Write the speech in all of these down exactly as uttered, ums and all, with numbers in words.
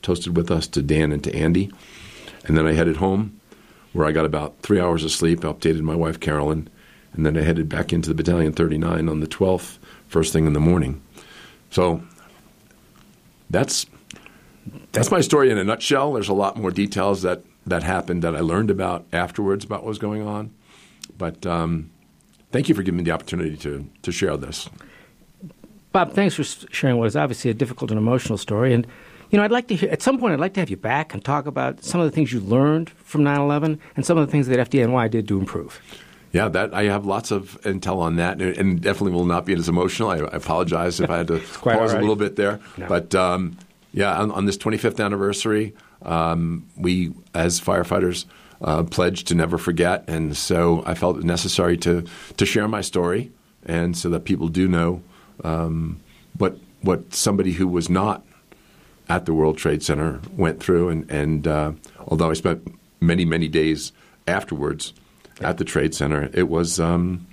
toasted with us to Dan and to Andy. And then I headed home, where I got about three hours of sleep, updated my wife, Carolyn, and then I headed back into the Battalion thirty-nine on the twelfth, first thing in the morning. So that's that's my story in a nutshell. There's a lot more details that, that happened that I learned about afterwards about what was going on. But um, thank you for giving me the opportunity to, to share this. Bob, thanks for sharing what is obviously a difficult and emotional story. And, you know, I'd like to hear, at some point, I'd like to have you back and talk about some of the things you learned from nine eleven and some of the things that F D N Y did to improve. Yeah, that I have lots of intel on that, and, and definitely will not be as emotional. I, I apologize if I had to pause right. a little bit there. No. But, um, yeah, on, on this twenty-fifth anniversary, um, we, as firefighters, uh, pledged to never forget. And so I felt it necessary to, to share my story, and so that people do know um, what what somebody who was not at the World Trade Center went through. And, and uh, although I spent many, many days afterwards at the Trade Center, it was um,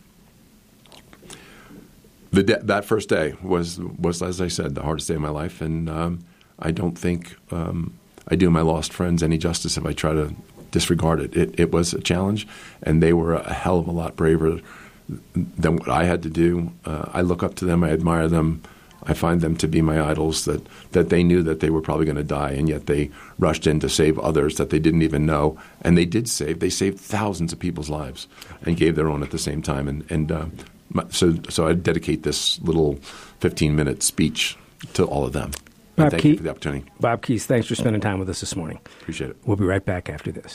the de- that first day was was as I said the hardest day of my life, and um, I don't think um, I do my lost friends any justice if I try to disregard it. It it was a challenge, and they were a hell of a lot braver than what I had to do. Uh, I look up to them. I admire them. I find them to be my idols, that, that they knew that they were probably going to die, and yet they rushed in to save others that they didn't even know. And they did save. They saved thousands of people's lives and gave their own at the same time. And, and uh, so so I dedicate this little fifteen-minute speech to all of them. Bob thank Key- you for the opportunity. Bob Keys, thanks for spending time with us this morning. Appreciate it. We'll be right back after this.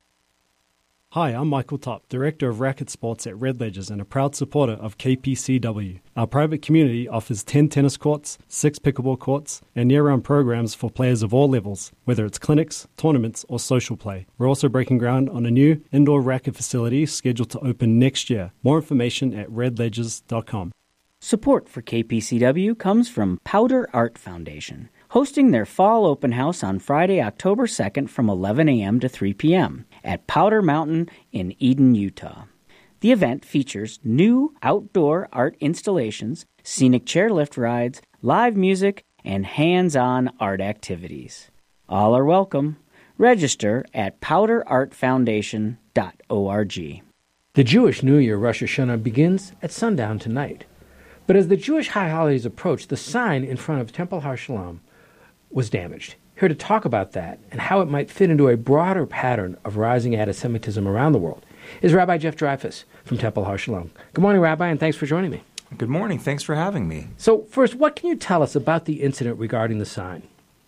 Hi, I'm Michael Top, Director of Racket Sports at Red Ledgers and a proud supporter of K P C W. Our private community offers ten tennis courts, six pickleball courts, and year-round programs for players of all levels, whether it's clinics, tournaments, or social play. We're also breaking ground on a new indoor racket facility scheduled to open next year. More information at red ledgers dot com. Support for K P C W comes from Powder Art Foundation, hosting their fall open house on Friday, October second from eleven a.m. to three p.m. at Powder Mountain in Eden, Utah. The event features new outdoor art installations, scenic chairlift rides, live music, and hands-on art activities. All are welcome. Register at powder art foundation dot org. The Jewish New Year, Rosh Hashanah, begins at sundown tonight. But as the Jewish high holidays approach, the sign in front of Temple Har Shalom was damaged. Here to talk about that and how it might fit into a broader pattern of rising anti-Semitism around the world is Rabbi Jeff Dreyfus from Temple Har Shalom. Good morning, Rabbi, and thanks for joining me. Good morning. Thanks for having me. So first, what can you tell us about the incident regarding the sign?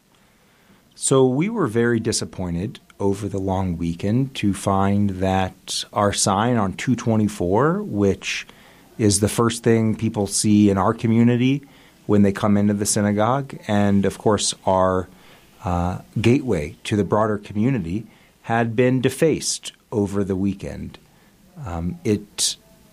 So we were very disappointed over the long weekend to find that our sign on two twenty-four, which is the first thing people see in our community when they come into the synagogue, and of course our uh, gateway to the broader community, had been defaced over the weekend. Um, it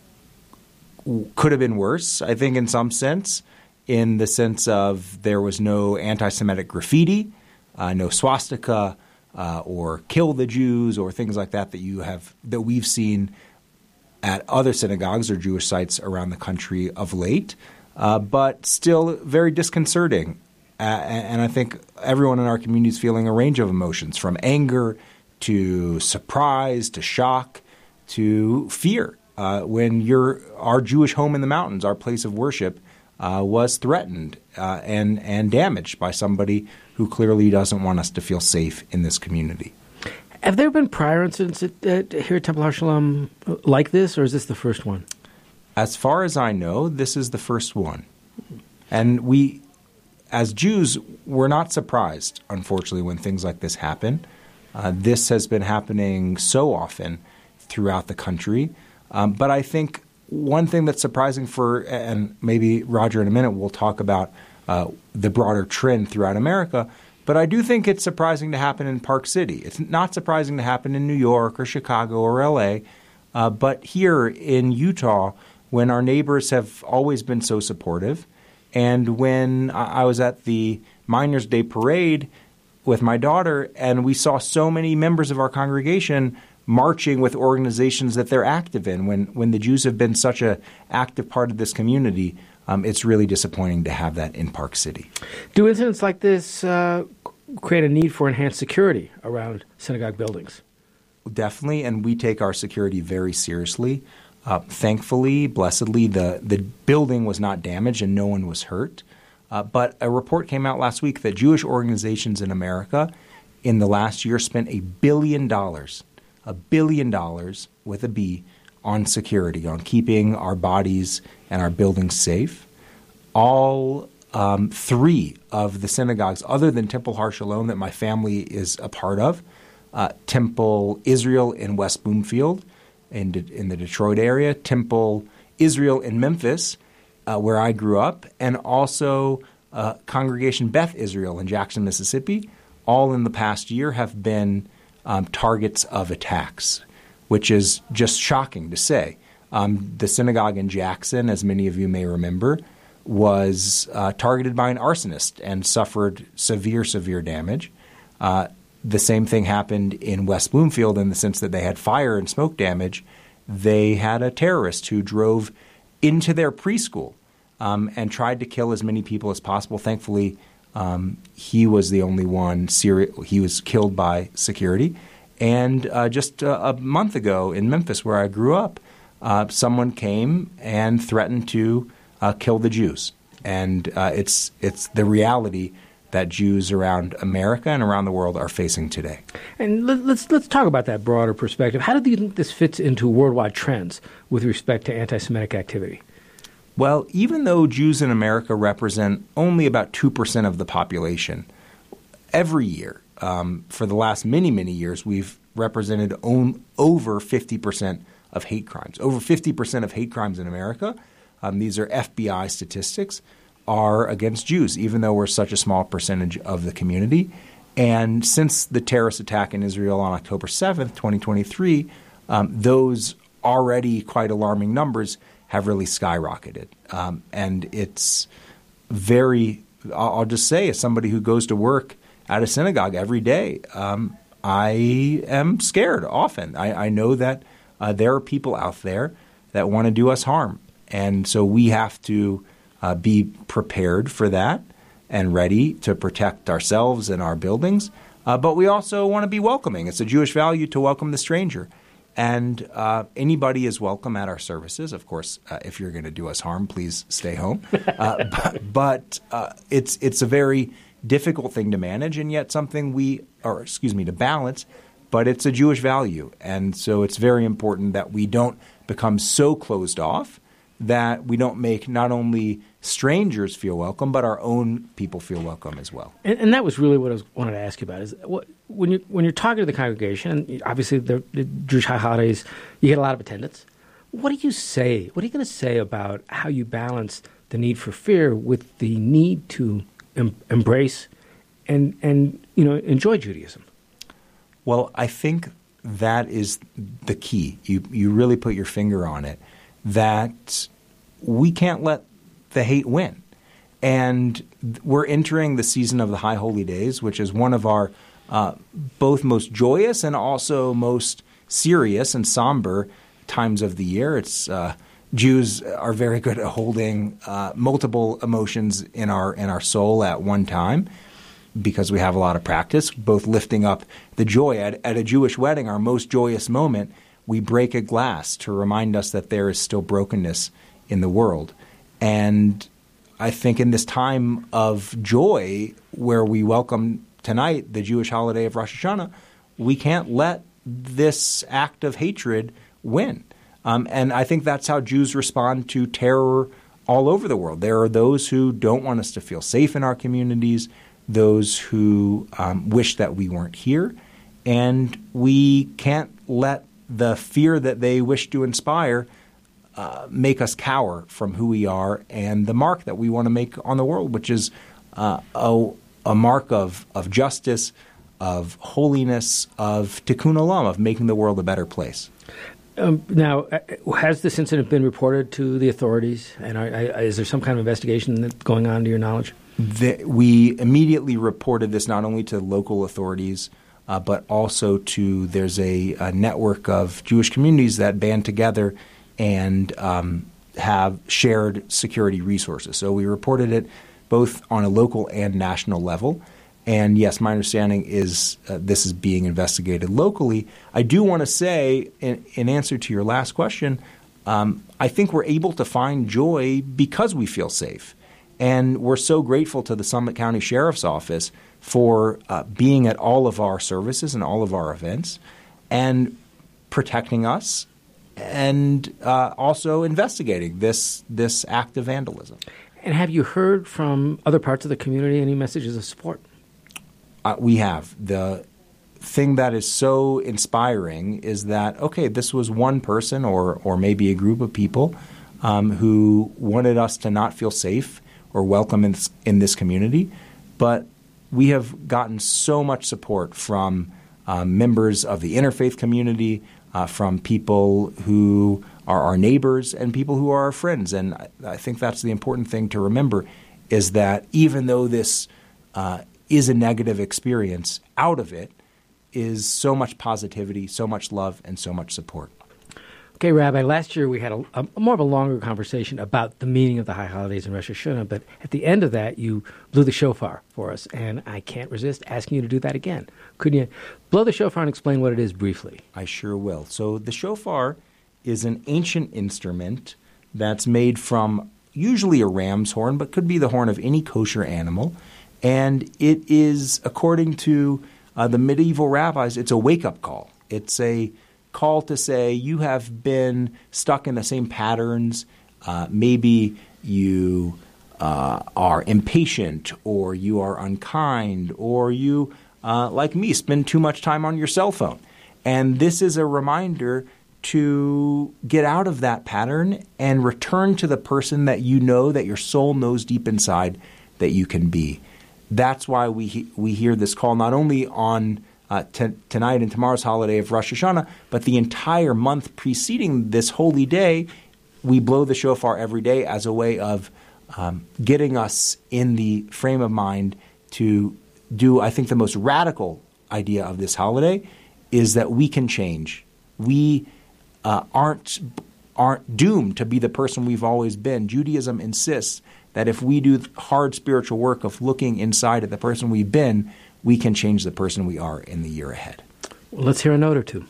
w- could have been worse, I think, in some sense, in the sense of there was no anti-Semitic graffiti, uh, no swastika, uh, or kill the Jews, or things like that that you have that we've seen at other synagogues or Jewish sites around the country of late, uh, but still very disconcerting. Uh, and I think everyone in our community is feeling a range of emotions, from anger to surprise to shock to fear uh, when your our Jewish home in the mountains, our place of worship, uh, was threatened uh, and, and damaged by somebody who clearly doesn't want us to feel safe in this community. Have there been prior incidents at, at, here at Temple Har Shalom like this, or is this the first one? As far as I know, this is the first one. And we, as Jews, we're not surprised, unfortunately, when things like this happen. Uh, this has been happening so often throughout the country. Um, but I think one thing that's surprising for, and maybe Roger in a minute will talk about uh, the broader trend throughout America, but I do think it's surprising to happen in Park City. It's not surprising to happen in New York or Chicago or L A, uh, but here in Utah, when our neighbors have always been so supportive, and when I was at the Miners' Day Parade with my daughter, and we saw so many members of our congregation marching with organizations that they're active in, when, when the Jews have been such an active part of this community, um, it's really disappointing to have that in Park City. Do incidents like this uh, create a need for enhanced security around synagogue buildings. Definitely, and we take our security very seriously. Uh, thankfully, blessedly, the, the building was not damaged and no one was hurt. Uh, but a report came out last week that Jewish organizations in America in the last year spent a billion dollars, a billion dollars with a B, on security, on keeping our bodies and our buildings safe. All um, three of the synagogues, other than Temple Har Shalom that my family is a part of, uh, Temple Israel in West Bloomfield in, De- in the Detroit area, Temple Israel in Memphis, uh, where I grew up, and also uh, Congregation Beth Israel in Jackson, Mississippi, all in the past year have been um, targets of attacks, which is just shocking to say. Um, the synagogue in Jackson, as many of you may remember, was uh, targeted by an arsonist and suffered severe, severe damage. Uh, the same thing happened in West Bloomfield in the sense that they had fire and smoke damage. They had a terrorist who drove into their preschool um, and tried to kill as many people as possible. Thankfully, um, he was the only one. Seri- he was killed by security. And uh, just uh, a month ago in Memphis, where I grew up, uh, someone came and threatened to uh, kill the Jews. And uh, it's it's the reality that Jews around America and around the world are facing today. And let, let's let's talk about that broader perspective. How do you think this fits into worldwide trends with respect to anti-Semitic activity? Well, even though Jews in America represent only about two percent of the population, every year, um, for the last many, many years, we've represented own, over fifty percent of hate crimes. Over fifty percent of hate crimes in America, um, these are F B I statistics, are against Jews, even though we're such a small percentage of the community. And since the terrorist attack in Israel on October seventh, twenty twenty-three, um, those already quite alarming numbers have really skyrocketed. Um, and it's very – I'll just say, as somebody who goes to work at a synagogue every day, um, I am scared often. I, I know that uh, there are people out there that want to do us harm. And so we have to uh, be prepared for that and ready to protect ourselves and our buildings. Uh, but we also want to be welcoming. It's a Jewish value to welcome the stranger. And uh, anybody is welcome at our services. Of course, uh, if you're going to do us harm, please stay home. Uh, but but uh, it's it's a very difficult thing to manage, and yet something we – or excuse me, to balance. But it's a Jewish value. And so it's very important that we don't become so closed off that we don't make not only strangers feel welcome, but our own people feel welcome as well. And, and that was really what I was, wanted to ask you about. Is what, when you when you're talking to the congregation, and obviously the, the Jewish high holidays, you get a lot of attendance. What do you say? What are you going to say about how you balance the need for fear with the need to em- embrace and and you know enjoy Judaism? Well, I think that is the key. You you really put your finger on it. That we can't let the hate win. And we're entering the season of the High Holy Days, which is one of our uh, both most joyous and also most serious and somber times of the year. It's uh, Jews are very good at holding uh, multiple emotions in our in our soul at one time because we have a lot of practice, both lifting up the joy. At, at a Jewish wedding, our most joyous moment, we break a glass to remind us that there is still brokenness in the world. And I think in this time of joy where we welcome tonight the Jewish holiday of Rosh Hashanah, we can't let this act of hatred win. Um, and I think that's how Jews respond to terror all over the world. There are those who don't want us to feel safe in our communities, those who um, wish that we weren't here. And we can't let the fear that they wish to inspire uh, make us cower from who we are and the mark that we want to make on the world, which is uh, a, a mark of, of justice, of holiness, of tikkun olam, of making the world a better place. Um, now, has this incident been reported to the authorities? And are, are, is there some kind of investigation that's going on, to your knowledge? The, we immediately reported this not only to local authorities, uh, but also to there's a, a network of Jewish communities that band together and um, have shared security resources. So we reported it both on a local and national level. And yes, my understanding is uh, this is being investigated locally. I do want to say, in, in answer to your last question, um, I think we're able to find joy because we feel safe. And we're so grateful to the Summit County Sheriff's Office for uh, being at all of our services and all of our events and protecting us and uh, also investigating this this act of vandalism. And have you heard from other parts of the community any messages of support? Uh, we have. The thing that is so inspiring is that, okay, this was one person or or maybe a group of people um, who wanted us to not feel safe or welcome in this, in this community, but we have gotten so much support from um, members of the interfaith community, uh, from people who are our neighbors and people who are our friends. And I, I think that's the important thing to remember is that even though this uh, is a negative experience, out of it is so much positivity, so much love, and so much support. Okay, Rabbi, last year we had a, a more of a longer conversation about the meaning of the high holidays and Rosh Hashanah, but at the end of that you blew the shofar for us, and I can't resist asking you to do that again. Couldn't you blow the shofar and explain what it is briefly? I sure will. So the shofar is an ancient instrument that's made from usually a ram's horn, but could be the horn of any kosher animal. And it is, according to uh, the medieval rabbis, it's a wake-up call. It's a call to say you have been stuck in the same patterns. Uh, maybe you uh, are impatient or you are unkind or you, uh, like me, spend too much time on your cell phone. And this is a reminder to get out of that pattern and return to the person that you know, that your soul knows deep inside that you can be. That's why we he- we hear this call not only on uh, t- tonight and tomorrow's holiday of Rosh Hashanah, but the entire month preceding this holy day. We blow the shofar every day as a way of um, getting us in the frame of mind to do, I think, the most radical idea of this holiday is that we can change. We uh, aren't aren't doomed to be the person we've always been. Judaism insists that if we do hard spiritual work of looking inside at the person we've been, we can change the person we are in the year ahead. Well, let's hear a note or two.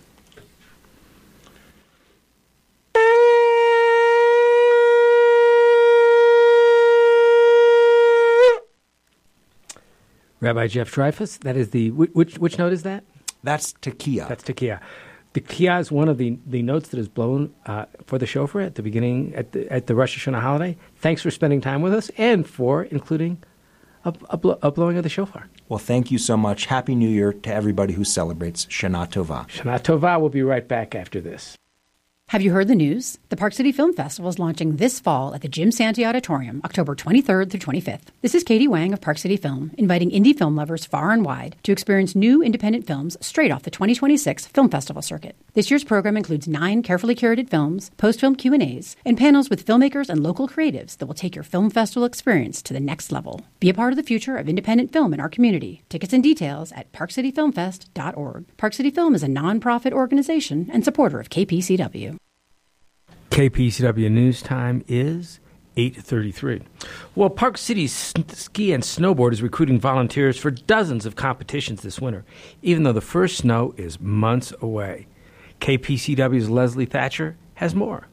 Rabbi Jeff Dreyfus, that is the, which which note is that? That's tekiah. That's tekiah. The tekiah is one of the, the notes that is blown uh, for the shofar at the beginning, at the, at the Rosh Hashanah holiday. Thanks for spending time with us and for including a, a, bl- a blowing of the shofar. Well, thank you so much. Happy New Year to everybody who celebrates Shana Tova. Shana Tova. We'll be right back after this. Have you heard the news? The Park City Film Festival is launching this fall at the Jim Santee Auditorium, October twenty-third through twenty-fifth. This is Katie Wang of Park City Film, inviting indie film lovers far and wide to experience new independent films straight off the twenty twenty-six Film Festival circuit. This year's program includes nine carefully curated films, post-film Q and A's, and panels with filmmakers and local creatives that will take your film festival experience to the next level. Be a part of the future of independent film in our community. Tickets and details at park city film fest dot org. Park City Film is a non-profit organization and supporter of K P C W. K P C W News Time is eight thirty-three. Well, Park City Ski and Snowboard is recruiting volunteers for dozens of competitions this winter, even though the first snow is months away. K P C W's Leslie Thatcher has more.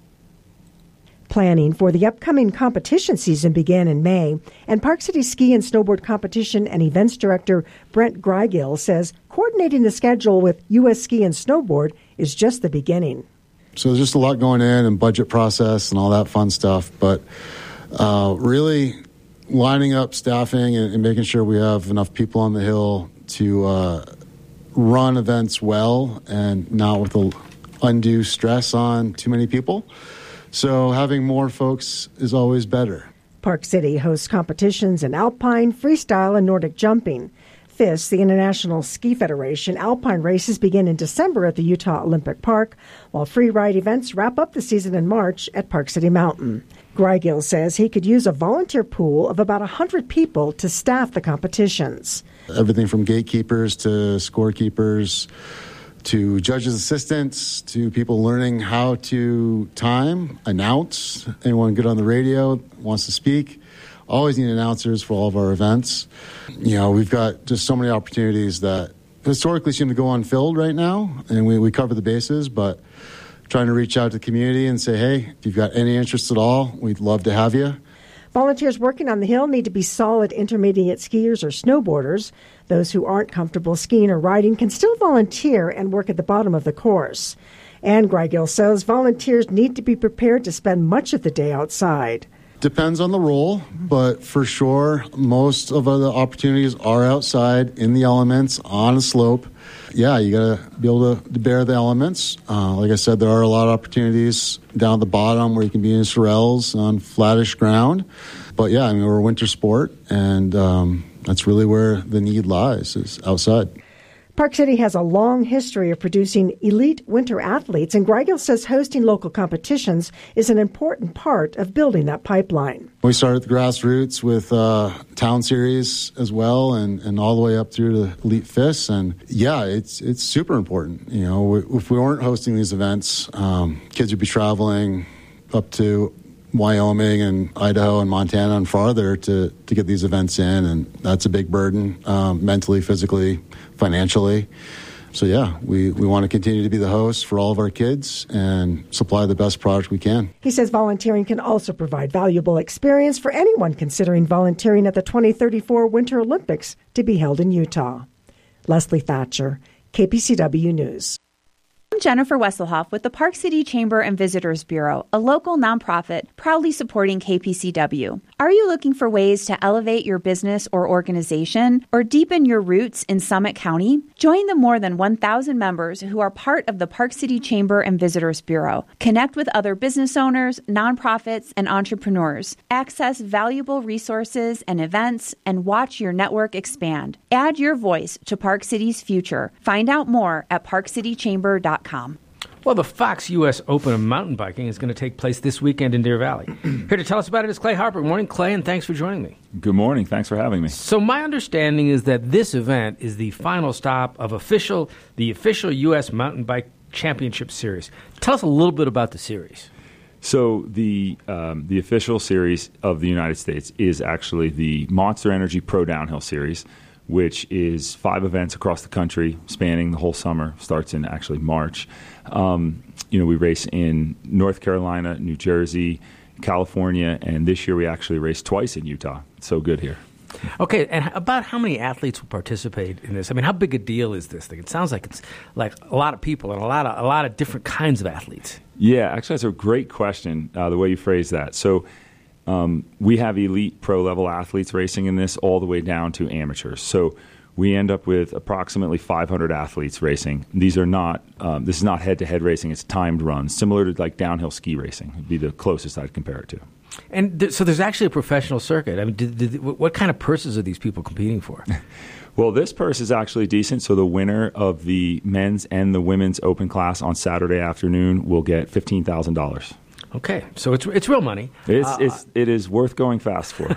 Planning for the upcoming competition season began in May, and Park City Ski and Snowboard Competition and Events Director Brent Greigill says coordinating the schedule with U S Ski and Snowboard is just the beginning. So there's just a lot going in and budget process and all that fun stuff. But uh, really lining up staffing and, and making sure we have enough people on the hill to uh, run events well and not with a undue stress on too many people. So having more folks is always better. Park City hosts competitions in alpine, freestyle, and Nordic jumping. F I S, the International Ski Federation, alpine races begin in December at the Utah Olympic Park, while free ride events wrap up the season in March at Park City Mountain. Greigill says he could use a volunteer pool of about one hundred people to staff the competitions. Everything from gatekeepers to scorekeepers to judges' assistants to people learning how to time, announce, anyone good on the radio wants to speak. always need announcers for all of our events. You know, we've got just so many opportunities that historically seem to go unfilled right now, and we, we cover the bases, but trying to reach out to the community and say, hey, if you've got any interest at all, we'd love to have you. Volunteers working on the hill need to be solid intermediate skiers or snowboarders. Those who aren't comfortable skiing or riding can still volunteer and work at the bottom of the course. And Greigill says volunteers need to be prepared to spend much of the day outside. Depends on the role, but for sure, most of the opportunities are outside in the elements on a slope. Yeah, you got to be able to, to bear the elements. Uh, like I said, there are a lot of opportunities down at the bottom where you can be in sorels on flattish ground. But yeah, I mean, we're a winter sport, and um, that's really where the need lies, is outside. Park City has a long history of producing elite winter athletes, and Greigill says hosting local competitions is an important part of building that pipeline. We started at the grassroots with uh, town series as well, and, and all the way up through to elite F I S. And yeah, it's it's super important. You know, if we weren't hosting these events, um, kids would be traveling up to Wyoming and Idaho and Montana and farther to, to get these events in, and that's a big burden, um, mentally, physically, financially. So yeah, we, we want to continue to be the host for all of our kids and supply the best product we can. He says volunteering can also provide valuable experience for anyone considering volunteering at the twenty thirty-four Winter Olympics to be held in Utah. Leslie Thatcher, K P C W News. I'm Jennifer Wesselhoff with the Park City Chamber and Visitors Bureau, a local nonprofit proudly supporting K P C W. Are you looking for ways to elevate your business or organization or deepen your roots in Summit County? Join the more than one thousand members who are part of the Park City Chamber and Visitors Bureau. Connect with other business owners, nonprofits, and entrepreneurs. Access valuable resources and events and watch your network expand. Add your voice to Park City's future. Find out more at park city chamber dot com. Well, the Fox U S Open of mountain biking is going to take place this weekend in Deer Valley. Here to tell us about it is Clay Harper. Good morning, Clay, and thanks for joining me. Good morning. Thanks for having me. So my understanding is that this event is the final stop of official the official U S Mountain Bike Championship Series. Tell us a little bit about the series. So the um, the official series of the United States is actually the Monster Energy Pro Downhill Series, which is five events across the country spanning the whole summer. Starts in actually March. Um, you know, we race in North Carolina, New Jersey, California, and this year we actually raced twice in Utah. It's so good here. Okay, and about how many athletes will participate in this? I mean, how big a deal is this thing? It sounds like it's like a lot of people and a lot of a lot of different kinds of athletes. Yeah, actually, that's a great question, uh, the way you phrase that. So um, we have elite pro-level athletes racing in this all the way down to amateurs. So we end up with approximately five hundred athletes racing. These are not, um, this is not head-to-head racing. It's timed runs, similar to like downhill ski racing. Would be the closest I'd compare it to. And th- so there's actually a professional circuit. I mean, did, did, what kind of purses are these people competing for? Well, this purse is actually decent. So the winner of the men's and the women's open class on Saturday afternoon will get fifteen thousand dollars. Okay, so it's it's real money. It's, uh, it's it is worth going fast for.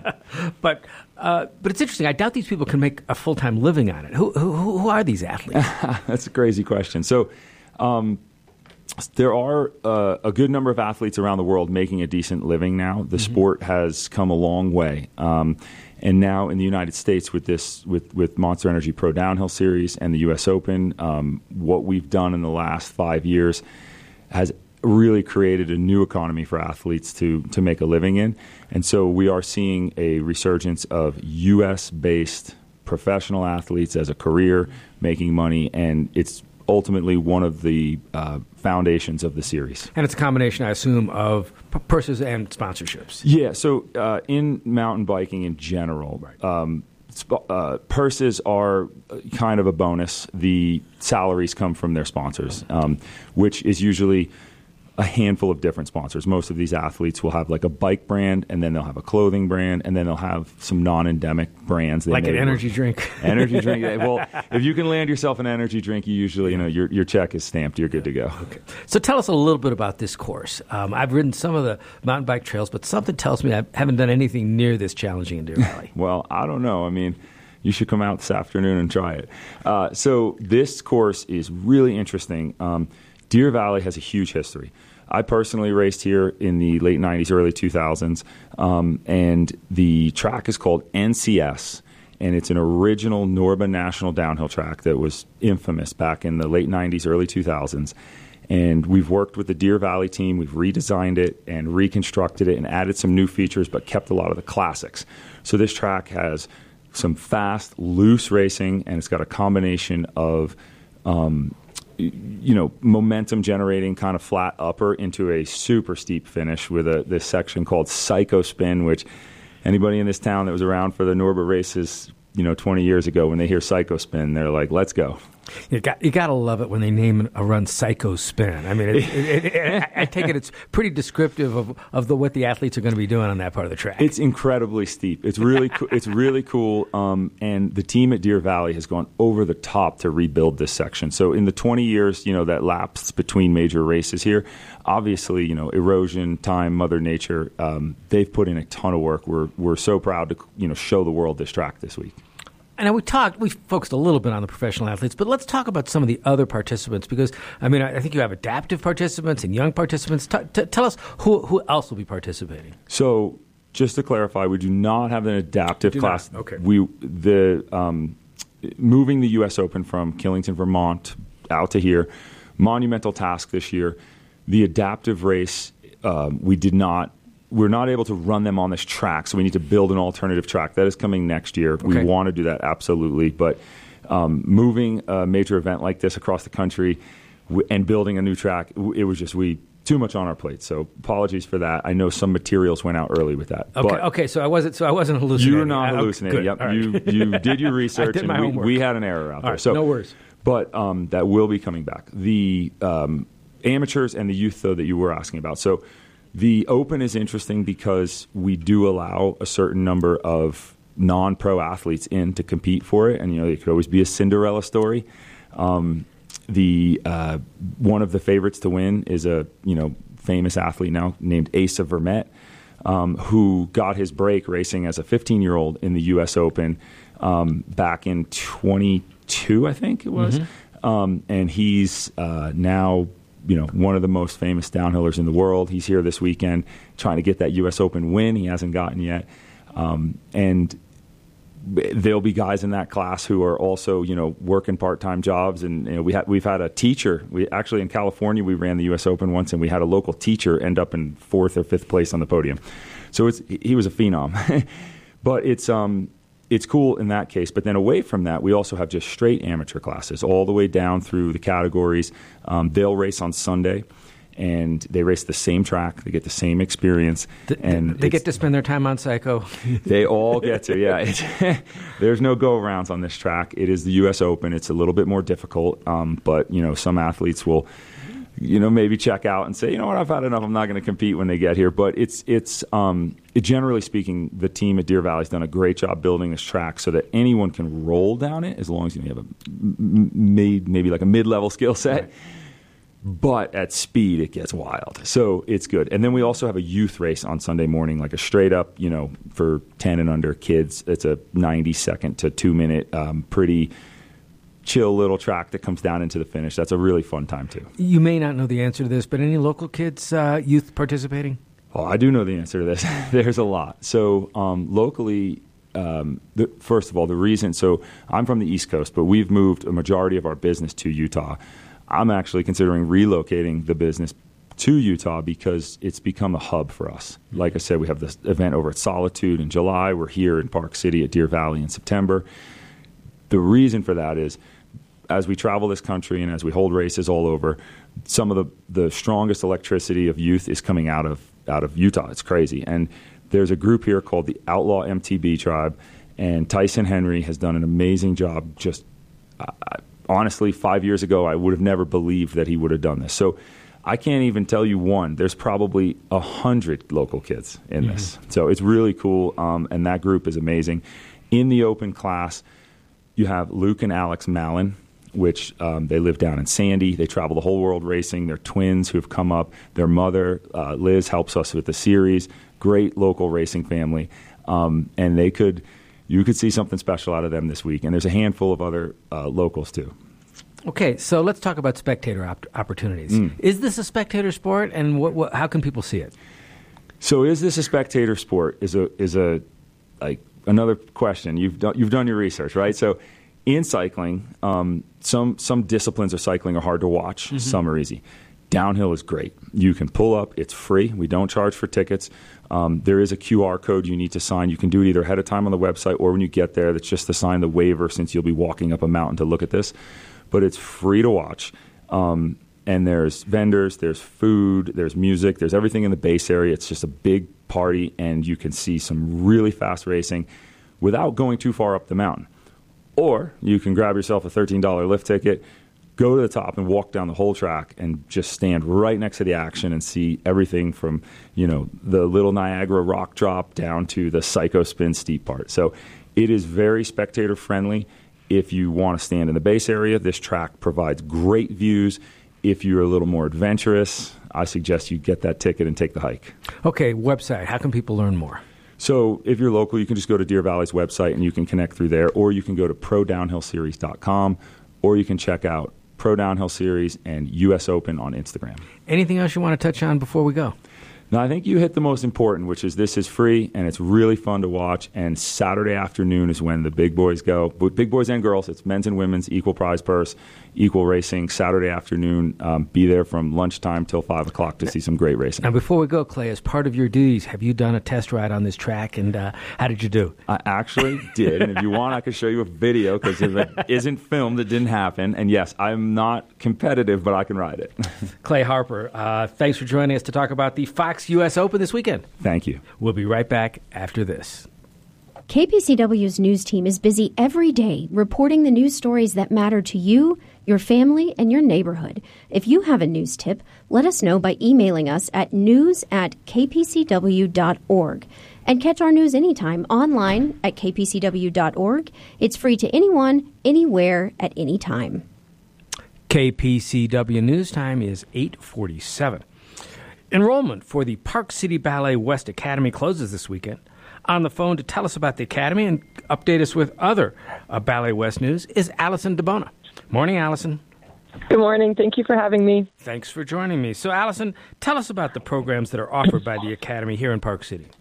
but uh, but it's interesting. I doubt these people can make a full time living on it. Who who, who are these athletes? That's a crazy question. So. Um, There are uh, a good number of athletes around the world making a decent living now. The mm-hmm. sport has come a long way, um, and now in the United States with this, with, with Monster Energy Pro Downhill Series and the U S Open, um, what we've done in the last five years has really created a new economy for athletes to to make a living in, and so we are seeing a resurgence of U S-based professional athletes as a career making money, and it's ultimately one of the uh, foundations of the series. And it's a combination, I assume, of p- purses and sponsorships. Yeah, so uh, in mountain biking in general, right. um, sp- uh, purses are kind of a bonus. The salaries come from their sponsors, um, which is usually a handful of different sponsors. Most of these athletes will have like a bike brand, and then they'll have a clothing brand, and then they'll have some non-endemic brands. They like an energy work. drink. Energy drink. Well, if you can land yourself an energy drink, you usually, you know, your your check is stamped. You're good to go. Okay. So tell us a little bit about this course. Um, I've ridden some of the mountain bike trails, but something tells me I haven't done anything near this challenging in Deer Valley. Well, I don't know. I mean, you should come out this afternoon and try it. Uh, so this course is really interesting. Um, Deer Valley has a huge history. I personally raced here in the late nineties, early two thousands, um, and the track is called N C S, and it's an original Norba National downhill track that was infamous back in the late nineties, early two thousands. And we've worked with the Deer Valley team. We've redesigned it and reconstructed it and added some new features, but kept a lot of the classics. So this track has some fast, loose racing, and it's got a combination of um, you know, momentum generating kind of flat upper into a super steep finish with a this section called Psycho Spin, which anybody in this town that was around for the Norba races, you know, twenty years ago, when they hear Psycho Spin, they're like, let's go. You got you got to love it when they name a run Psycho Spin. I mean, it, it, it, it, I take it it's pretty descriptive of of the what the athletes are going to be doing on that part of the track. It's incredibly steep. It's really co- it's really cool. Um, and the team at Deer Valley has gone over the top to rebuild this section. So in the twenty years, you know, that lapsed between major races here, obviously, you know, erosion, time, Mother Nature, um, they've put in a ton of work. We're we're so proud to, you know, show the world this track this week. And we talked, we focused a little bit on the professional athletes, but let's talk about some of the other participants because, I mean, I think you have adaptive participants and young participants. T- t- tell us who who else will be participating. So, just to clarify, we do not have an adaptive class. Not. Okay. We the um, moving the U S Open from Killington, Vermont, out to here, monumental task this year. The adaptive race, um, we did not. We're not able to run them on this track, so we need to build an alternative track. That is coming next year. Okay. We want to do that, absolutely. But um, moving a major event like this across the country w- and building a new track, w- it was just we too much on our plate. So apologies for that. I know some materials went out early with that. Okay, but okay. So I wasn't. So I wasn't hallucinating. You're not I, hallucinating. Okay, yep, you you did your research, I did my and we, homework. we had an error out All there. right, So no worries. But um, that will be coming back. The um, amateurs and the youth, though, that you were asking about. So. The Open is interesting because we do allow a certain number of non-pro athletes in to compete for it, and you know it could always be a Cinderella story. Um, the uh, one of the favorites to win is a you know famous athlete now named Asa Vermette, um, who got his break racing as a fifteen-year-old in the U S Open um, back in twenty-two, I think it was, mm-hmm. um, and he's uh, now. You know, one of the most famous downhillers in the world. He's here this weekend trying to get that U S Open win. He hasn't gotten yet. Um, and there'll be guys in that class who are also, you know, working part-time jobs. And you know, we ha- we've had a teacher. We actually in California, we ran the U S Open once, and we had a local teacher end up in fourth or fifth place on the podium. So it's he was a phenom. But it's um it's cool in that case. But then away from that, we also have just straight amateur classes all the way down through the categories. Um, they'll race on Sunday, and they race the same track. They get the same experience. The, and they get to spend their time on Psycho. They all get to, yeah. It's, there's no go-arounds on this track. It is the U S Open. It's a little bit more difficult, um, but, you know, some athletes will – you know, maybe check out and say, you know what, I've had enough. I'm not going to compete when they get here. But it's it's um, it, generally speaking, the team at Deer Valley has done a great job building this track so that anyone can roll down it as long as you have a made maybe like a mid-level skill set. Right. But at speed, it gets wild. So it's good. And then we also have a youth race on Sunday morning, like a straight up, you know, for ten and under kids. It's a ninety second to two minute, um, pretty chill little track that comes down into the finish. That's a really fun time, too. You may not know the answer to this, but any local kids, uh, youth participating? Oh, I do know the answer to this. There's a lot. So um, locally, um, the, first of all, the reason, so I'm from the East Coast, but we've moved a majority of our business to Utah. I'm actually considering relocating the business to Utah because it's become a hub for us. Like I said, we have this event over at Solitude in July. We're here in Park City at Deer Valley in September. The reason for that is as we travel this country and as we hold races all over, some of the, the strongest electricity of youth is coming out of out of Utah. It's crazy. And there's a group here called the Outlaw M T B Tribe, and Tyson Henry has done an amazing job. Just uh, honestly, five years ago, I would have never believed that he would have done this. So I can't even tell you one. There's probably a hundred local kids in mm-hmm. this. So it's really cool, um, and that group is amazing. In the open class, you have Luke and Alex Mallon, which um, they live down in Sandy. They travel the whole world racing. They're twins who have come up. Their mother, uh, Liz, helps us with the series. Great local racing family. Um, and they could, you could see something special out of them this week. And there's a handful of other uh, locals, too. Okay, so let's talk about spectator op- opportunities. Mm. Is this a spectator sport, and what, what, how can people see it? So, is this a spectator sport? Is a is a like another question. You've done you've done your research, right? So, in cycling, um, some some disciplines of cycling are hard to watch. Mm-hmm. Some are easy. Downhill is great. You can pull up. It's free. We don't charge for tickets. Um, there is a Q R code you need to sign. You can do it either ahead of time on the website or when you get there. That's just to sign the waiver, since you'll be walking up a mountain to look at this. But it's free to watch. Um, and there's vendors, there's food, there's music, there's everything in the base area. It's just a big party, and you can see some really fast racing without going too far up the mountain. Or you can grab yourself a thirteen dollars lift ticket, go to the top and walk down the whole track and just stand right next to the action and see everything from, you know, the little Niagara rock drop down to the Psycho Spin steep part. So it is very spectator friendly. If you want to stand in the base area, this track provides great views. If you're a little more adventurous, I suggest you get that ticket and take the hike. Okay, website. How can people learn more? So if you're local, you can just go to Deer Valley's website and you can connect through there, or you can go to pro downhill series dot com, or you can check out Pro Downhill Series and U S Open on Instagram. Anything else you want to touch on before we go? No, I think you hit the most important, which is this is free and it's really fun to watch. And Saturday afternoon is when the big boys go. Big boys and girls. It's men's and women's, equal prize purse, equal racing. Saturday afternoon, um, be there from lunchtime till five o'clock to see some great racing. Now, before we go, Clay, as part of your duties, have you done a test ride on this track, and uh, how did you do? I actually did. And if you want, I could show you a video, because if it isn't filmed, it didn't happen. And yes, I'm not competitive, but I can ride it. Clay Harper, uh, thanks for joining us to talk about the Fox U S Open this weekend. Thank you. We'll be right back after this. K P C W's news team is busy every day reporting the news stories that matter to you, your family, and your neighborhood. If you have a news tip, let us know by emailing us at news at k p c w dot org. And catch our news anytime online at k p c w dot org. It's free to anyone, anywhere, at any time. K P C W News Time is eight forty-seven. Enrollment for the Park City Ballet West Academy closes this weekend. On the phone to tell us about the Academy and update us with other uh, Ballet West news is Allison DeBona. Morning, Allison. Good morning. Thank you for having me. Thanks for joining me. So, Allison, tell us about the programs that are offered by the Academy here in Park City.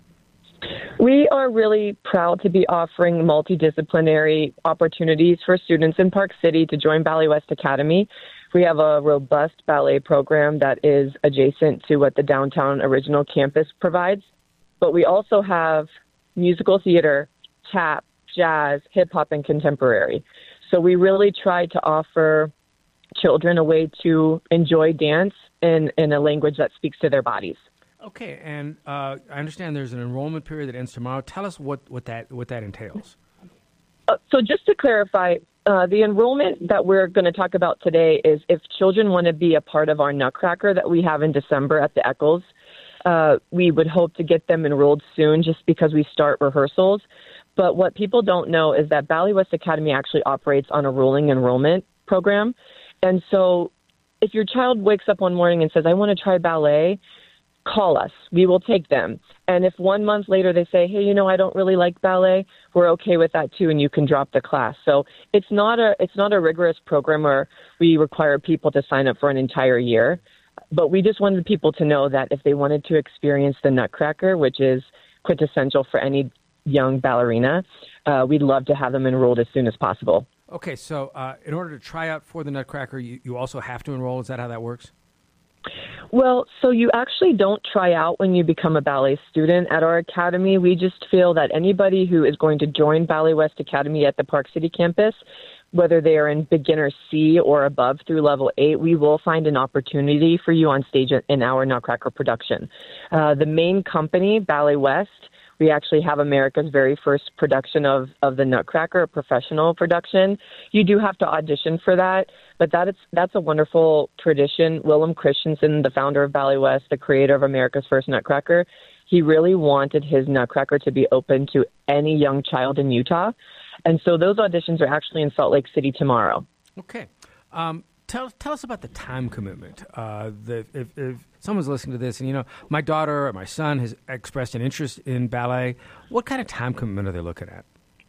We are really proud to be offering multidisciplinary opportunities for students in Park City to join Ballet West Academy. We have a robust ballet program that is adjacent to what the downtown original campus provides. But we also have musical theater, tap, jazz, hip-hop, and contemporary. So we really try to offer children a way to enjoy dance in, in a language that speaks to their bodies. Okay, and uh, I understand there's an enrollment period that ends tomorrow. Tell us what, what, that, what that entails. Uh, so just to clarify, uh, the enrollment that we're going to talk about today is if children want to be a part of our Nutcracker that we have in December at the Eccles. Uh, we would hope to get them enrolled soon just because we start rehearsals. But what people don't know is that Ballet West Academy actually operates on a rolling enrollment program. And so if your child wakes up one morning and says, I want to try ballet, call us. We will take them. And if one month later they say, hey, you know, I don't really like ballet, we're okay with that too, and you can drop the class. So it's not a it's not a rigorous program where we require people to sign up for an entire year. But we just wanted people to know that if they wanted to experience the Nutcracker, which is quintessential for any young ballerina, uh, we'd love to have them enrolled as soon as possible. Okay, so uh, in order to try out for the Nutcracker, you, you also have to enroll. Is that how that works? Well, so you actually don't try out when you become a ballet student at our academy. We just feel that anybody who is going to join Ballet West Academy at the Park City campus, whether they are in beginner C or above through level eight, we will find an opportunity for you on stage in our Nutcracker production. Uh, the main company, Ballet West, we actually have America's very first production of, of the Nutcracker, a professional production. You do have to audition for that, but that is, that's a wonderful tradition. Willem Christensen, the founder of Ballet West, the creator of America's first Nutcracker, he really wanted his Nutcracker to be open to any young child in Utah. And so those auditions are actually in Salt Lake City tomorrow. Okay. Um, tell, tell us about the time commitment. Uh, the, if, if someone's listening to this and, you know, my daughter or my son has expressed an interest in ballet, what kind of time commitment are they looking at?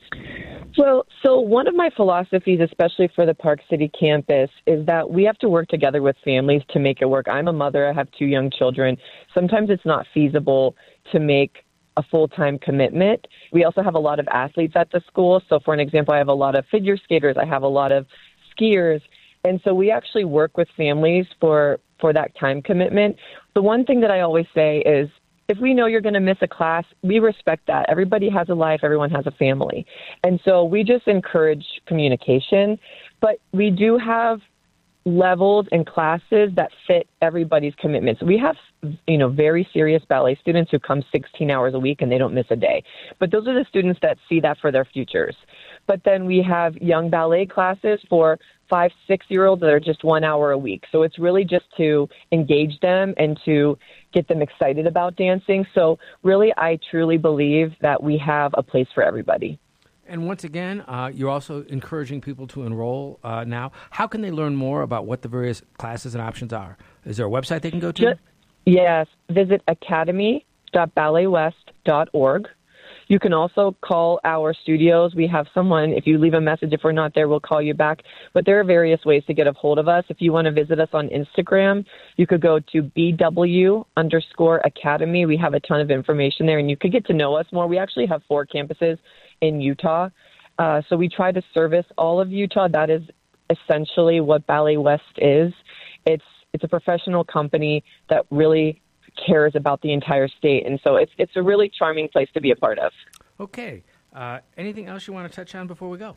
Well, so one of my philosophies, especially for the Park City campus, is that we have to work together with families to make it work. I'm a mother. I have two young children. Sometimes it's not feasible to make a full-time commitment. We also have a lot of athletes at the school. So for an example, I have a lot of figure skaters. I have a lot of skiers. And so we actually work with families for, for that time commitment. The one thing that I always say is, if we know you're going to miss a class, we respect that. Everybody has a life. Everyone has a family. And so we just encourage communication. But we do have levels and classes that fit everybody's commitments. We have, you know, very serious ballet students who come sixteen hours a week and they don't miss a day. But those are the students that see that for their futures. But then we have young ballet classes for five, six-year-olds that are just one hour a week. So it's really just to engage them and to get them excited about dancing. So really, I truly believe that we have a place for everybody. And once again, uh, you're also encouraging people to enroll uh, now. How can they learn more about what the various classes and options are? Is there a website they can go to? Just, yes. Visit academy dot ballet west dot org. You can also call our studios. We have someone, if you leave a message, if we're not there, we'll call you back. But there are various ways to get a hold of us. If you want to visit us on Instagram, you could go to BW underscore Academy. We have a ton of information there, and you could get to know us more. We actually have four campuses in Utah. Uh, so we try to service all of Utah. That is essentially what Ballet West is. It's it's a professional company that really cares about the entire state. And so it's it's a really charming place to be a part of. Okay. Uh, anything else you want to touch on before we go?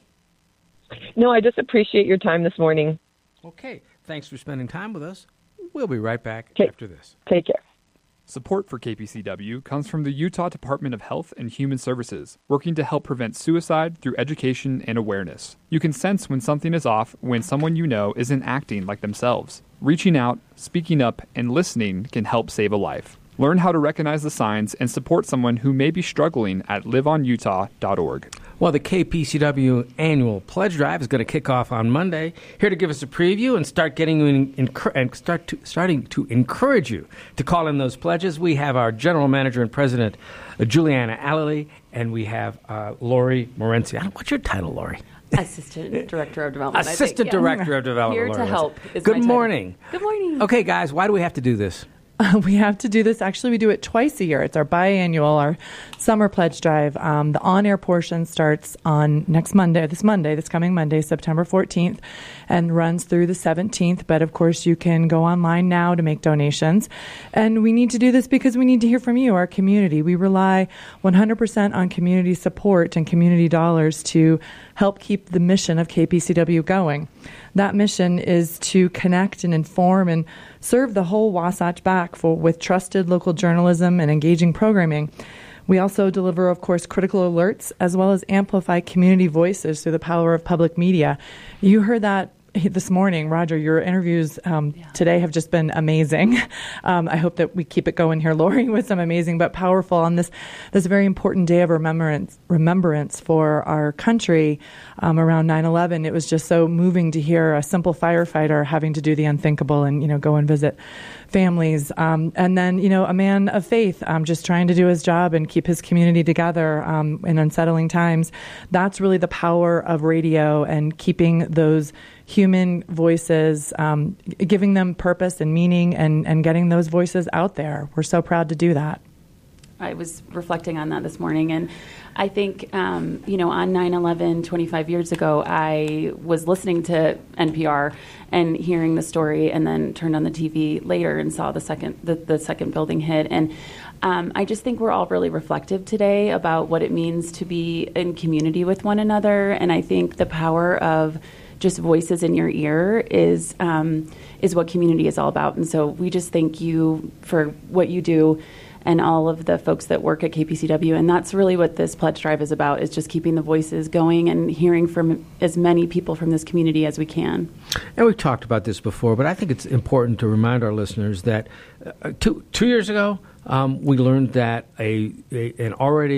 No, I just appreciate your time this morning. Okay. Thanks for spending time with us. We'll be right back okay. after this. Take care. Support for K P C W comes from the Utah Department of Health and Human Services, working to help prevent suicide through education and awareness. You can sense when something is off when someone you know isn't acting like themselves. Reaching out, speaking up, and listening can help save a life. Learn how to recognize the signs and support someone who may be struggling at live on utah dot org. Well, the K P C W annual pledge drive is going to kick off on Monday. Here to give us a preview and start getting you in, in, and start to, starting to encourage you to call in those pledges, we have our general manager and president, uh, Juliana Alley, and we have uh, Lori Morenci. What's your title, Lori? Assistant Director of Development. Assistant I think. Director yeah. of Development. Here Lori to Morenci. help. Is Good my morning. Title. Good morning. Okay, guys, why do we have to do this? Uh, we have to do this. Actually, we do it twice a year. It's our biannual, our summer pledge drive. Um, the on-air portion starts on next Monday, this Monday, this coming Monday, September fourteenth, and runs through the seventeenth. But, of course, you can go online now to make donations. And we need to do this because we need to hear from you, our community. We rely one hundred percent on community support and community dollars to help keep the mission of K P C W going. That mission is to connect and inform and serve the whole Wasatch back for, with trusted local journalism and engaging programming. We also deliver, of course, critical alerts as well as amplify community voices through the power of public media. You heard that this morning, Roger. Your interviews um, yeah. today have just been amazing. Um, I hope that we keep it going here, Lori, with some amazing but powerful on this this very important day of remembrance remembrance for our country um, around nine eleven. It was just so moving to hear a simple firefighter having to do the unthinkable and, you know, go and visit families. Um, and then, you know, a man of faith um, just trying to do his job and keep his community together um, in unsettling times. That's really the power of radio and keeping those human voices, um, giving them purpose and meaning and, and getting those voices out there. We're so proud to do that. I was reflecting on that this morning, and I think, um, you know, on nine eleven, twenty-five years ago, I was listening to N P R and hearing the story, and then turned on the T V later and saw the second the, the second building hit. And um, I just think we're all really reflective today about what it means to be in community with one another, and I think the power of just voices in your ear is um, is what community is all about. And so we just thank you for what you do and all of the folks that work at K P C W. And that's really what this pledge drive is about, is just keeping the voices going and hearing from as many people from this community as we can. And we've talked about this before, but I think it's important to remind our listeners that uh, two, two years ago, um, we learned that a, a an already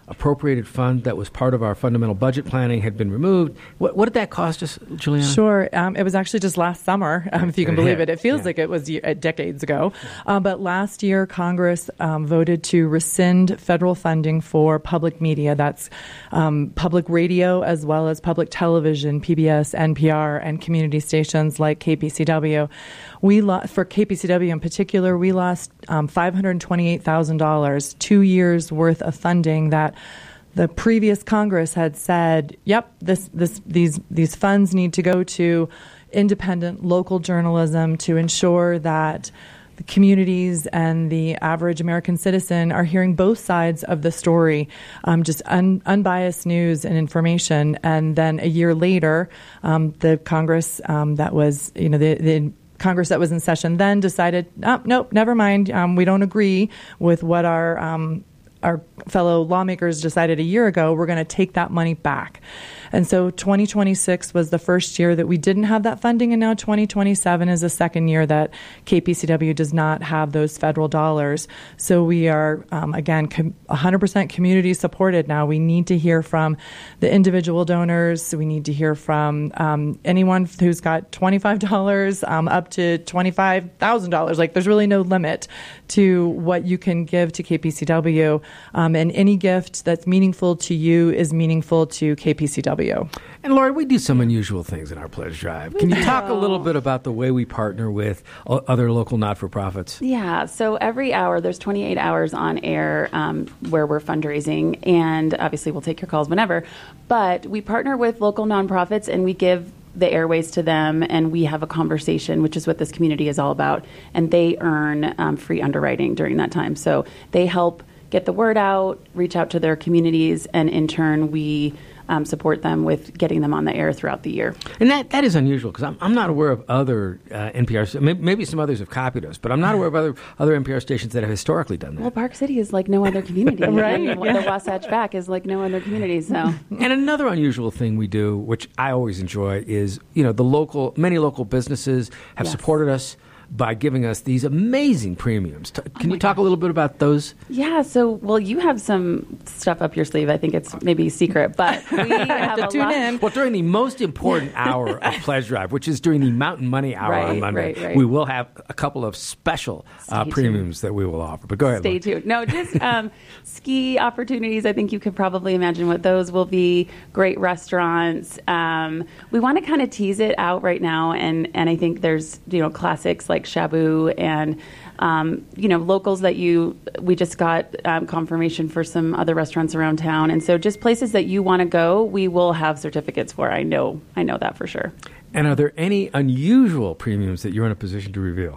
appropriated fund that was part of our fundamental budget planning had been removed. What, what did that cost us, Juliana? Sure. Um, it was actually just last summer, um, if you can believe it. It feels Yeah. like it was ye- uh, decades ago. Uh, but last year, Congress um, voted to rescind federal funding for public media. That's um, public radio as well as public television, P B S, N P R, and community stations like K P C W. We lo- for K P C W in particular, we lost um, five hundred twenty-eight thousand dollars, two years worth of funding that the previous Congress had said, "Yep, this, this, these, these funds need to go to independent local journalism to ensure that the communities and the average American citizen are hearing both sides of the story, um, just un- unbiased news and information." And then a year later, um, the Congress um, that was, you know, the, the Congress that was in session then decided, oh, nope, never mind. Um, we don't agree with what our um, our fellow lawmakers decided a year ago. We're going to take that money back. And so twenty twenty-six was the first year that we didn't have that funding, and now twenty twenty-seven is the second year that K P C W does not have those federal dollars. So we are, um, again, com- one hundred percent community supported now. We need to hear from the individual donors. We need to hear from um, anyone who's got twenty-five dollars um, up to twenty-five thousand dollars. Like, there's really no limit to what you can give to K P C W. Um, and any gift that's meaningful to you is meaningful to K P C W. And Lori, we do some unusual things in our pledge drive. Can you talk a little bit about the way we partner with o- other local not-for-profits? Yeah, so every hour, there's twenty-eight hours on air um, where we're fundraising, and obviously we'll take your calls whenever. But we partner with local nonprofits, and we give the airways to them, and we have a conversation, which is what this community is all about. And they earn um, free underwriting during that time. So they help get the word out, reach out to their communities, and in turn, we Um, support them with getting them on the air throughout the year. And that, that is unusual because I'm, I'm not aware of other uh, N P R, maybe, maybe some others have copied us, but I'm not aware of other other N P R stations that have historically done that. Well, Park City is like no other community. Right, And yeah. the Wasatch Back is like no other community. So, And another unusual thing we do, which I always enjoy, is, you know, the local, many local businesses have Yes. supported us by giving us these amazing premiums. T- Can you talk a little bit about those? yeah. So, well, you have some stuff up your sleeve. I think it's maybe secret, but we have to a tune lot. in. Well, during the most important hour of Pledge Drive, which is during the Mountain Money Hour on Right, Monday, right, right. we will have a couple of special uh, Stay premiums that we will offer. But go ahead. Stay Lori. tuned. No, just um, ski opportunities. I think you could probably imagine what those will be. Great restaurants. Um, we want to kind of tease it out right now, and and I think there's you know classics like Shabu and um, you know locals that you. We just got um, confirmation for some other restaurants around town, and so just places that you want to go, we will have certificates for. I know. I know that for sure. And are there any unusual premiums that you're in a position to reveal?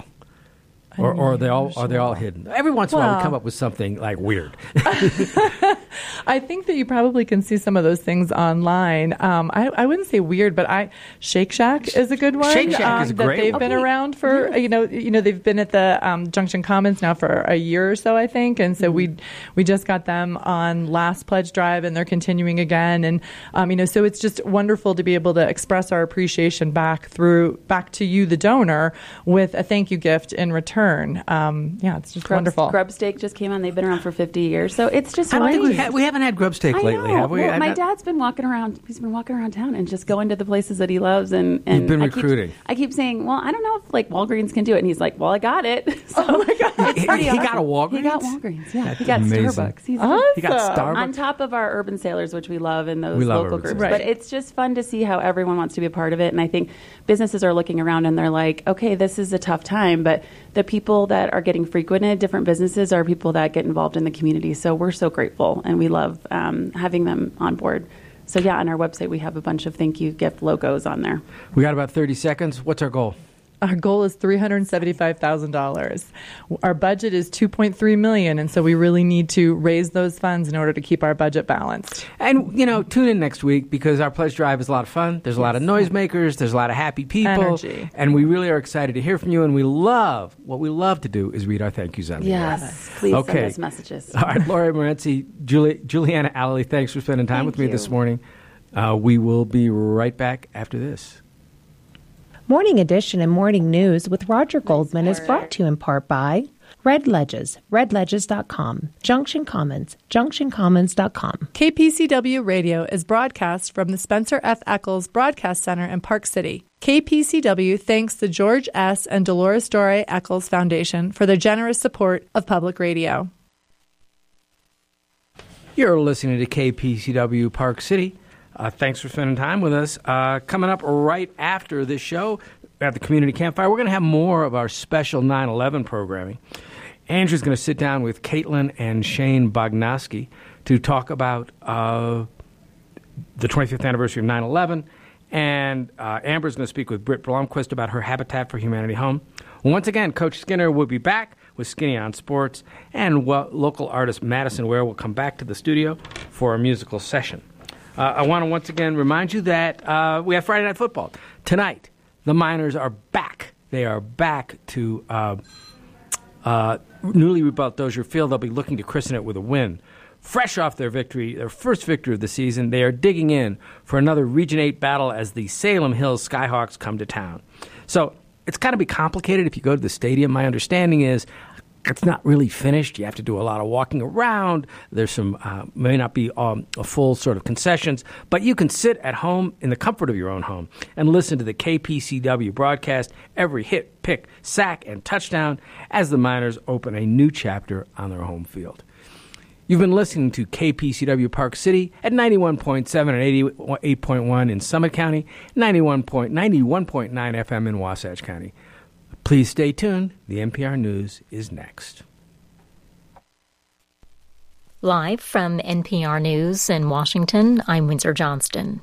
Or, or are they all are they all hidden? Every once in a while, Well- we come up with something like weird. I think that you probably can see some of those things online. Um, I, I wouldn't say weird, but I Shake Shack is a good one. Shake Shack um, is a that great they've one. been around for you know you know they've been at the um, Junction Commons now for a year or so, I think, and so we we just got them on last pledge drive, and they're continuing again, and um, you know so it's just wonderful to be able to express our appreciation back through back to you, the donor, with a thank you gift in return. Um, yeah, it's just Grub, wonderful. Grub Steak just came on. They've been around for fifty years, so it's just. I don't think we, great. ha- we haven't had grub steak I lately, know. have we? Well, I've my not- dad's been walking around. He's been walking around town and just going to the places that he loves. And, and You've been I recruiting. Keep, I keep saying, well, I don't know if like Walgreens can do it. And he's like, well, I got it. So oh my god, He- he got a Walgreens? He got Walgreens. Yeah, That's he got amazing. Starbucks. He's He got Starbucks? on top of our urban sailors, which we love, and those We love local Urban groups. Sailors. But Right. it's just fun to see how everyone wants to be a part of it. And I think businesses are looking around and they're like, okay, this is a tough time, but the people that are getting frequented, different businesses, are people that get involved in the community. So we're so grateful, and we love um, having them on board. So yeah, on our website we have a bunch of thank you gift logos on there. We got about thirty seconds. What's our goal? Our goal is three hundred seventy-five thousand dollars. Our budget is two point three million dollars, and so we really need to raise those funds in order to keep our budget balanced. And, you know, tune in next week because our pledge drive is a lot of fun. There's a lot of noisemakers. There's a lot of happy people. Energy. And we really are excited to hear from you. And we love, what we love to do is read our thank yous on the air. Yes, please Okay. send us messages. All right, Lori Morency, Julie, Juliana Alley, thanks for spending time Thank with me you. this morning. Uh, we will be right back after this. Morning Edition and Morning News with Roger Goldman is brought to you in part by Red Ledges, red ledges dot com. Junction Commons, junction commons dot com. K P C W Radio is broadcast from the Spencer F. Eccles Broadcast Center in Park City. K P C W thanks the George S. and Dolores Dore Eccles Foundation for their generous support of public radio. You're listening to K P C W Park City. Uh, thanks for spending time with us. Uh, coming up right after this show at the Community Campfire, we're going to have more of our special nine eleven programming. Andrew's going to sit down with Caitlin and Shane Bognosky to talk about uh, the twenty-fifth anniversary of nine eleven. And uh, Amber's going to speak with Britt Blomquist about her Habitat for Humanity home. Once again, Coach Skinner will be back with Skinny on Sports, and well, local artist Madison Ware will come back to the studio for a musical session. Uh, I want to once again remind you that uh, we have Friday Night Football. Tonight, the Miners are back. They are back to uh, uh, newly rebuilt Dozier Field. They'll be looking to christen it with a win. Fresh off their victory, their first victory of the season, they are digging in for another Region eight battle as the Salem Hills Skyhawks come to town. So it's got to be complicated if you go to the stadium. My understanding is it's not really finished. You have to do a lot of walking around. There's some, uh, may not be um, a full sort of concessions, but you can sit at home in the comfort of your own home and listen to the K P C W broadcast, every hit, pick, sack, and touchdown as the Miners open a new chapter on their home field. You've been listening to K P C W Park City at ninety-one point seven and eighty-eight point one in Summit County, ninety-one point nine F M in Wasatch County. Please stay tuned. The N P R News is next. Live from N P R News in Washington, I'm Windsor Johnston.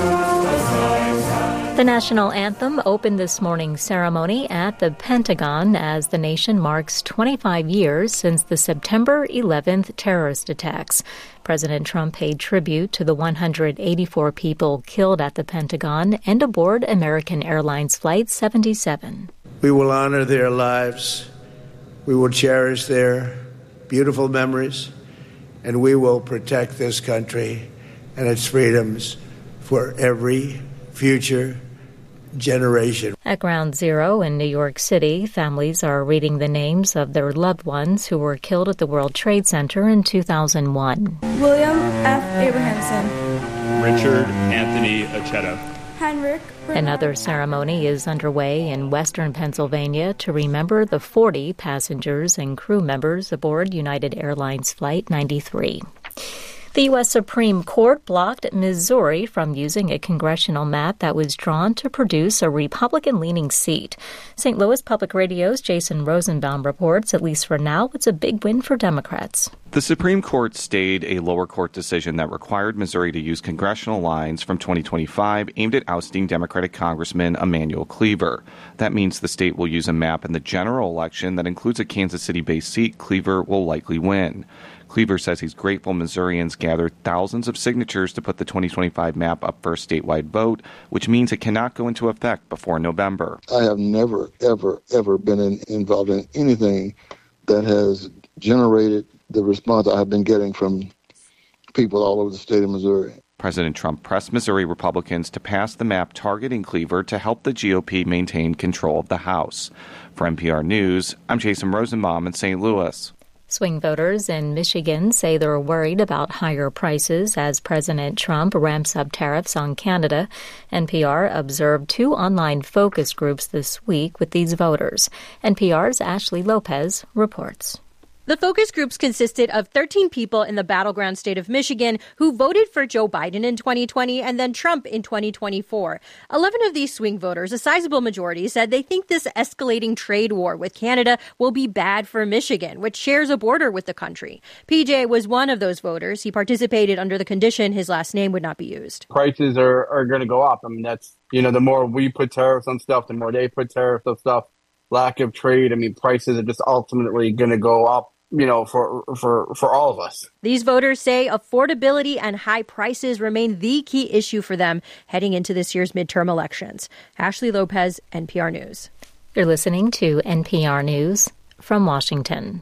The national anthem opened this morning's ceremony at the Pentagon as the nation marks twenty-five years since the September eleventh terrorist attacks. President Trump paid tribute to the one hundred eighty-four people killed at the Pentagon and aboard American Airlines Flight seventy-seven. We will honor their lives. We will cherish their beautiful memories, and we will protect this country and its freedoms for every future generation. At Ground Zero in New York City, families are reading the names of their loved ones who were killed at the World Trade Center in two thousand one. William F. Abrahamson. Richard Anthony Aceto. Heinrich. Another ceremony is underway in western Pennsylvania to remember the forty passengers and crew members aboard United Airlines Flight ninety-three. The U S Supreme Court blocked Missouri from using a congressional map that was drawn to produce a Republican-leaning seat. Saint Louis Public Radio's Jason Rosenbaum reports, at least for now, it's a big win for Democrats. The Supreme Court stayed a lower court decision that required Missouri to use congressional lines from twenty twenty-five aimed at ousting Democratic Congressman Emanuel Cleaver. That means the state will use a map in the general election that includes a Kansas City-based seat Cleaver will likely win. Cleaver says he's grateful Missourians gathered thousands of signatures to put the twenty twenty-five map up for a statewide vote, which means it cannot go into effect before November. I have never, ever, ever been in, involved in anything that has generated the response I have been getting from people all over the state of Missouri. President Trump pressed Missouri Republicans to pass the map targeting Cleaver to help the G O P maintain control of the House. For N P R News, I'm Jason Rosenbaum in Saint Louis. Swing voters in Michigan say they're worried about higher prices as President Trump ramps up tariffs on Canada. N P R observed two online focus groups this week with these voters. N P R's Ashley Lopez reports. The focus groups consisted of thirteen people in the battleground state of Michigan who voted for Joe Biden in twenty twenty and then Trump in twenty twenty-four. eleven of these swing voters, a sizable majority, said they think this escalating trade war with Canada will be bad for Michigan, which shares a border with the country. P J was one of those voters. He participated under the condition his last name would not be used. Prices are, are going to go up. I mean, that's, you know, the more we put tariffs on stuff, the more they put tariffs on stuff. Lack of trade, I mean, prices are just ultimately going to go up, you know, for, for, for all of us. These voters say affordability and high prices remain the key issue for them heading into this year's midterm elections. Ashley Lopez, N P R News. You're listening to N P R News from Washington.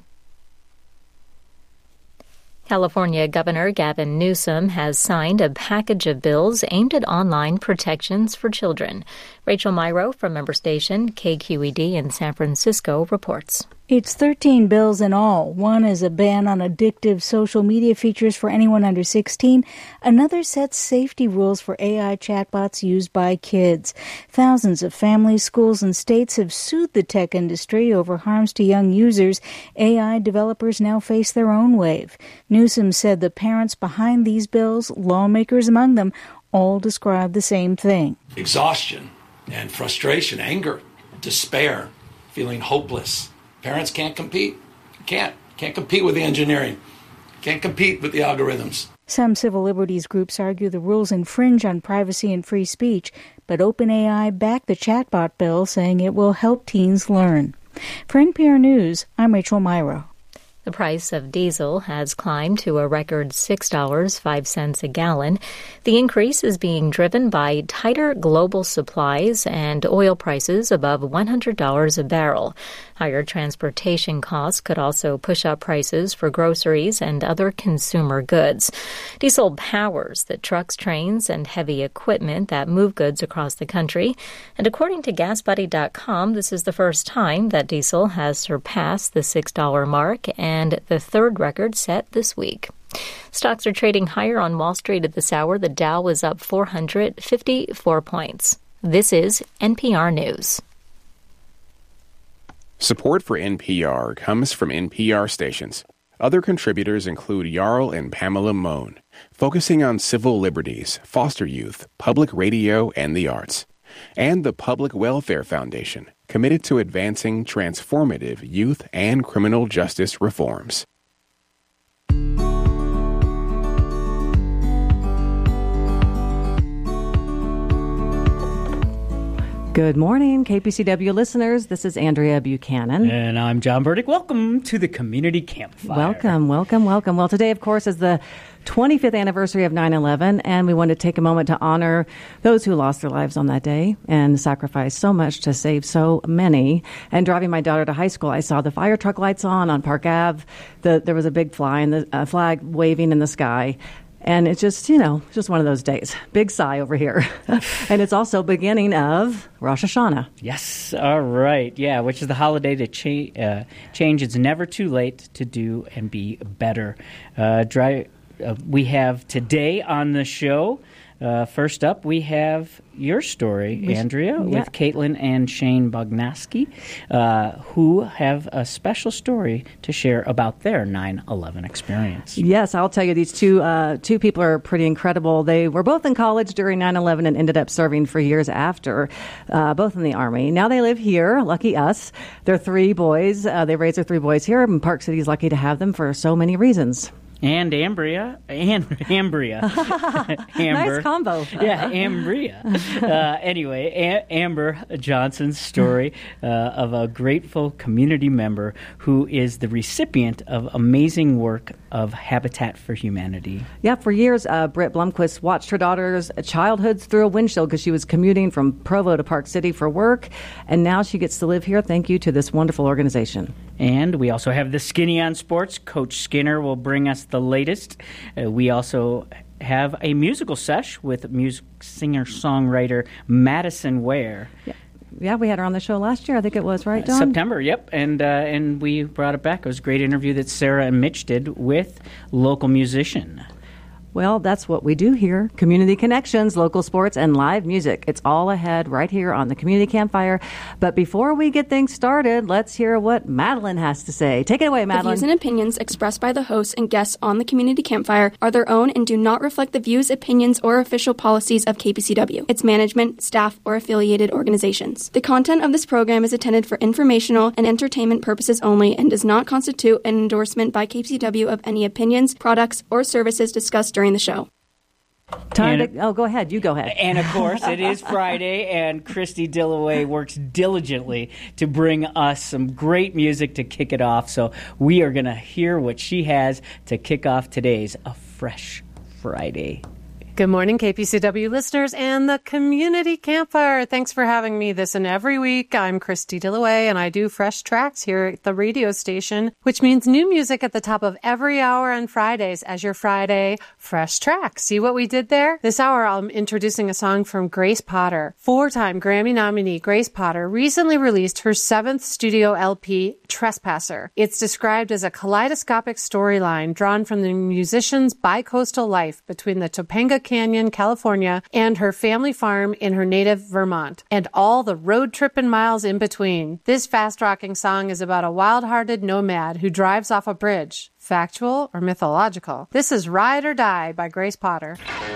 California Governor Gavin Newsom has signed a package of bills aimed at online protections for children. Rachel Myrow from member station K Q E D in San Francisco reports. It's thirteen bills in all. One is a ban on addictive social media features for anyone under sixteen. Another sets safety rules for A I chatbots used by kids. Thousands of families, schools, and states have sued the tech industry over harms to young users. A I developers now face their own wave. Newsom said the parents behind these bills, lawmakers among them, all describe the same thing. Exhaustion and frustration, anger, despair, feeling hopeless. Parents can't compete. Can't. Can't compete with the engineering. Can't compete with the algorithms. Some civil liberties groups argue the rules infringe on privacy and free speech, but OpenAI backed the chatbot bill, saying it will help teens learn. For N P R News, I'm Rachel Myrow. The price of diesel has climbed to a record six dollars and five cents a gallon. The increase is being driven by tighter global supplies and oil prices above one hundred dollars a barrel. Higher transportation costs could also push up prices for groceries and other consumer goods. Diesel powers the trucks, trains, and heavy equipment that move goods across the country. And according to gas buddy dot com, this is the first time that diesel has surpassed the six dollars mark and the third record set this week. Stocks are trading higher on Wall Street at this hour. The Dow was up four hundred fifty-four points. This is N P R News. Support for N P R comes from N P R stations. Other contributors include Jarl and Pamela Mohn, focusing on civil liberties, foster youth, public radio, and the arts. And the Public Welfare Foundation, committed to advancing transformative youth and criminal justice reforms. Good morning, K P C W listeners. This is Andrea Buchanan. And I'm John Burdick. Welcome to the Community Campfire. Welcome, welcome, welcome. Well, today, of course, is the twenty-fifth anniversary of nine eleven, and we want to take a moment to honor those who lost their lives on that day and sacrificed so much to save so many. And driving my daughter to high school, I saw the fire truck lights on on Park Avenue. The, there was a big fly in the uh, flag waving in the sky. And it's just, you know, just one of those days. Big sigh over here. And it's also beginning of Rosh Hashanah. Yes, all right. Yeah, which is the holiday to cha- uh, change. It's never too late to do and be better. Uh, dry, uh, we have today on the show, uh, first up, we have your story, we Andrea, sh- yeah. with Caitlin and Shane Bognaski, uh, who have a special story to share about their nine eleven experience. Yes, I'll tell you, these two uh, two people are pretty incredible. They were both in college during nine eleven and ended up serving for years after, uh, both in the Army. Now they live here, lucky us. They're three boys. Uh, they raised their three boys here, and Park City is lucky to have them for so many reasons. And Ambria, and Ambria, Amber. Nice combo. Yeah, Ambria. Uh, anyway, a- Amber Johnson's story uh, of a grateful community member who is the recipient of amazing work of Habitat for Humanity. Yeah, for years, uh, Britt Blomquist watched her daughter's childhoods through a windshield because she was commuting from Provo to Park City for work, and now she gets to live here. Thank you to this wonderful organization. And we also have the Skinny on Sports. Coach Skinner will bring us the latest. Uh, we also have a musical sesh with music singer-songwriter Madison Ware. Yeah. Yeah, we had her on the show last year, I think it was, right, Don? Uh, September, yep. And uh, and we brought it back. It was a great interview that Sarah and Mitch did with local musician. Well, that's what we do here. Community connections, local sports, and live music. It's all ahead right here on the Community Campfire. But before we get things started, let's hear what Madeline has to say. Take it away, Madeline. The views and opinions expressed by the hosts and guests on the Community Campfire are their own and do not reflect the views, opinions, or official policies of K P C W, its management, staff, or affiliated organizations. The content of this program is intended for informational and entertainment purposes only and does not constitute an endorsement by K P C W of any opinions, products, or services discussed during the show. Time to, oh, go ahead. You go ahead. And, of course, it is Friday, and Christy Dillaway works diligently to bring us some great music to kick it off. So we are going to hear what she has to kick off today's A Fresh Friday. Good morning, K P C W listeners and the Community Campfire. Thanks for having me this and every week. I'm Christy Dillaway, and I do Fresh Tracks here at the radio station, which means new music at the top of every hour on Fridays as your Friday Fresh Track. See what we did there? This hour, I'm introducing a song from Grace Potter. Four-time Grammy nominee Grace Potter recently released her seventh studio L P, Trespasser. It's described as a kaleidoscopic storyline drawn from the musician's bicoastal life between the Topanga Canyon, California, and her family farm in her native Vermont, and all the road tripping miles in between. This fast-rocking song is about a wild-hearted nomad who drives off a bridge. Factual or mythological? This is Ride or Die by Grace Potter.